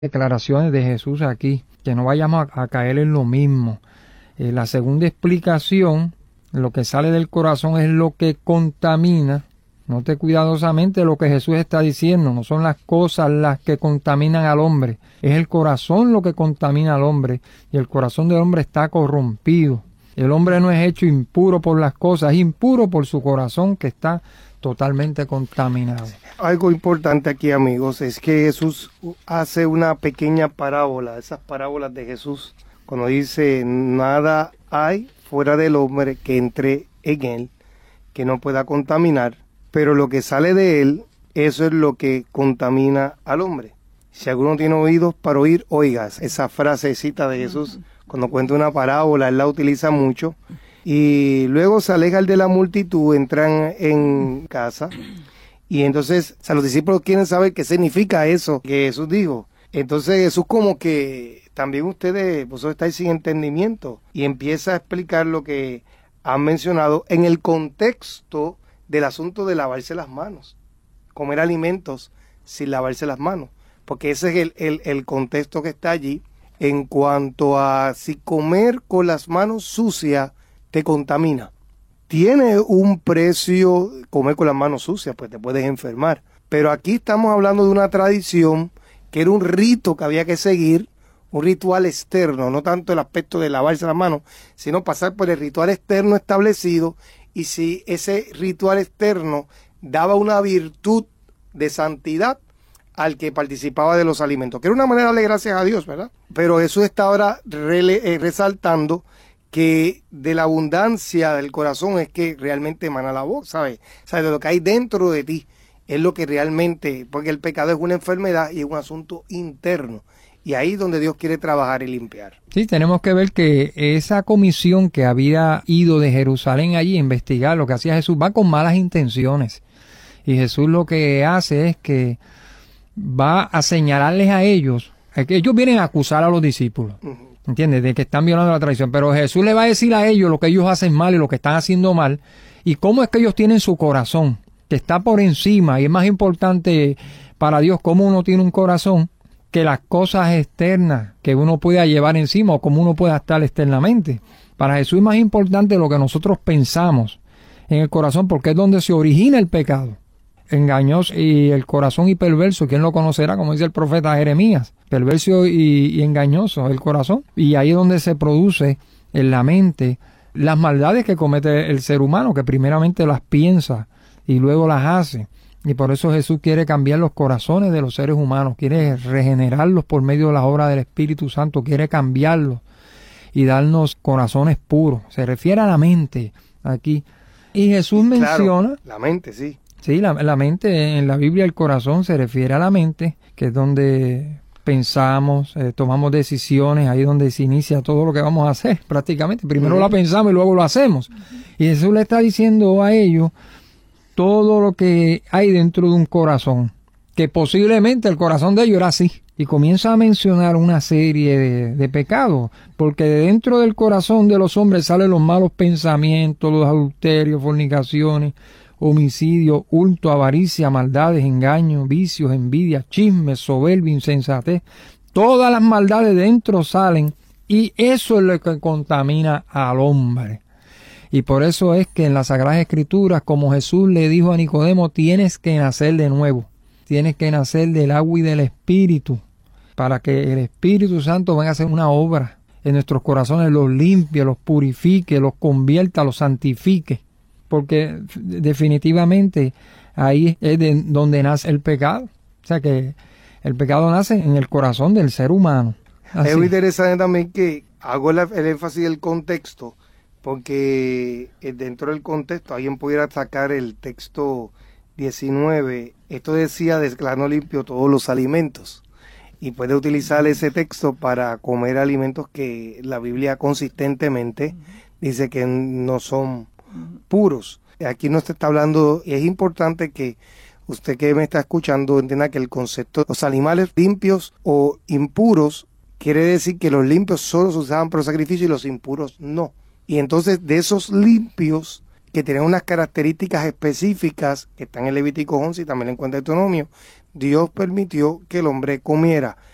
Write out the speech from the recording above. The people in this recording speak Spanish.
declaraciones de Jesús aquí, que no vayamos a caer en lo mismo. La segunda explicación, lo que sale del corazón es lo que contamina. Note cuidadosamente lo que Jesús está diciendo, no son las cosas las que contaminan al hombre, es el corazón lo que contamina al hombre, y el corazón del hombre está corrompido. El hombre no es hecho impuro por las cosas, es impuro por su corazón que está totalmente contaminado. Algo importante aquí, amigos, es que Jesús hace una pequeña parábola, esas parábolas de Jesús, cuando dice, nada hay fuera del hombre que entre en él, que no pueda contaminar, pero lo que sale de él, eso es lo que contamina al hombre. Si alguno tiene oídos para oír, oigas. Esa frasecita de Jesús, cuando cuenta una parábola, él la utiliza mucho. Y luego se aleja de la multitud, entran en casa, y entonces los discípulos quieren saber qué significa eso que Jesús dijo. Entonces Jesús como que también vosotros estáis sin entendimiento, y empieza a explicar lo que han mencionado en el contexto del asunto de lavarse las manos, comer alimentos sin lavarse las manos, porque ese es el contexto que está allí en cuanto a si comer con las manos sucias te contamina. Tiene un precio comer con las manos sucias, pues te puedes enfermar, pero aquí estamos hablando de una tradición que era un rito que había que seguir, un ritual externo, no tanto el aspecto de lavarse las manos, sino pasar por el ritual externo establecido. Y si ese ritual externo daba una virtud de santidad al que participaba de los alimentos, que era una manera de darle gracias a Dios, ¿verdad? Pero Jesús está ahora resaltando que de la abundancia del corazón es que realmente emana la voz, ¿sabes? O sea, de lo que hay dentro de ti es lo que realmente, porque el pecado es una enfermedad y es un asunto interno. Y ahí es donde Dios quiere trabajar y limpiar. Sí, tenemos que ver que esa comisión que había ido de Jerusalén allí a investigar lo que hacía Jesús va con malas intenciones. Y Jesús lo que hace es que va a señalarles a ellos, que ellos vienen a acusar a los discípulos, ¿entiendes? De que están violando la tradición. Pero Jesús le va a decir a ellos lo que ellos hacen mal y lo que están haciendo mal, y cómo es que ellos tienen su corazón, que está por encima, y es más importante para Dios cómo uno tiene un corazón que las cosas externas que uno pueda llevar encima o como uno pueda estar externamente. Para Jesús es más importante lo que nosotros pensamos en el corazón, porque es donde se origina el pecado. Engañoso y el corazón y perverso, ¿quién lo conocerá? Como dice el profeta Jeremías, perverso y engañoso el corazón. Y ahí es donde se produce en la mente las maldades que comete el ser humano, que primeramente las piensa y luego las hace. Y por eso Jesús quiere cambiar los corazones de los seres humanos, quiere regenerarlos por medio de la obra del Espíritu Santo, quiere cambiarlos y darnos corazones puros. Se refiere a la mente aquí. Y Jesús menciona... Claro, la mente, sí. Sí, la mente, en la Biblia el corazón se refiere a la mente, que es donde pensamos, tomamos decisiones, ahí es donde se inicia todo lo que vamos a hacer prácticamente. Primero la pensamos y luego lo hacemos. Y Jesús le está diciendo a ellos todo lo que hay dentro de un corazón, que posiblemente el corazón de ellos era así. Y comienza a mencionar una serie de pecados, porque de dentro del corazón de los hombres salen los malos pensamientos, los adulterios, fornicaciones, homicidio, hurto, avaricia, maldades, engaños, vicios, envidia, chismes, soberbia, insensatez. Todas las maldades dentro salen, y eso es lo que contamina al hombre. Y por eso es que en las Sagradas Escrituras, como Jesús le dijo a Nicodemo, tienes que nacer de nuevo, tienes que nacer del agua y del Espíritu, para que el Espíritu Santo venga a hacer una obra en nuestros corazones, los limpie, los purifique, los convierta, los santifique, porque definitivamente ahí es de donde nace el pecado. O sea que el pecado nace en el corazón del ser humano. Así. Es muy interesante también que hago el énfasis del contexto, porque dentro del contexto alguien pudiera sacar el texto 19, esto decía declarando limpio todos los alimentos, y puede utilizar ese texto para comer alimentos que la Biblia consistentemente dice que no son puros. Aquí no se está hablando, y es importante que usted que me está escuchando entienda que el concepto de los animales limpios o impuros quiere decir que los limpios solo se usaban para sacrificio y los impuros no. Y entonces de esos limpios que tienen unas características específicas que están en Levítico 11 y también en cuenta de Deuteronomio, Dios permitió que el hombre comiera.